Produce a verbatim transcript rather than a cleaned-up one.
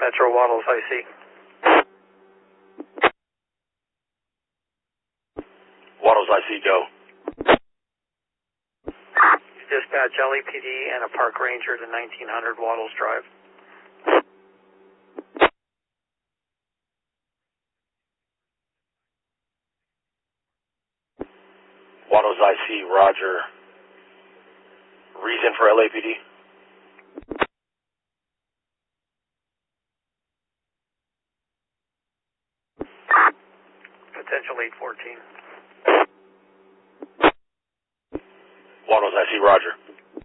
Metro Waddles, I C. Waddles, I C, go. Dispatch L A P D and a park ranger to nineteen hundred Waddles Drive. Waddles, I C, roger. Reason for L A P D? Potential eight fourteen. Waddles, I C, roger.